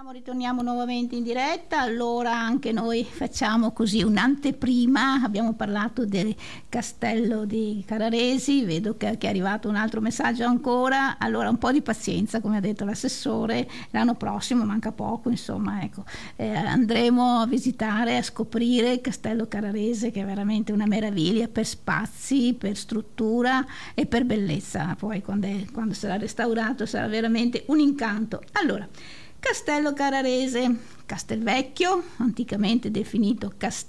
Ritorniamo nuovamente in diretta. Allora anche noi facciamo così un'anteprima. Abbiamo parlato del castello di Carraresi, vedo che è arrivato un altro messaggio ancora. Allora un po' di pazienza, come ha detto l'assessore, l'anno prossimo, manca poco, insomma, ecco, andremo a visitare, a scoprire il castello Carrarese, che è veramente una meraviglia per spazi, per struttura e per bellezza. Poi quando sarà restaurato sarà veramente un incanto. Allora, Castello Carrarese, Castelvecchio, anticamente definito